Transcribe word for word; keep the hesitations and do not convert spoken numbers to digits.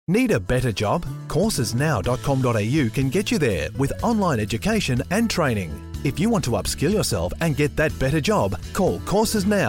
Need a better job? courses now dot com dot a u can get you there with online education and training. If you want to upskill yourself and get that better job, call Courses Now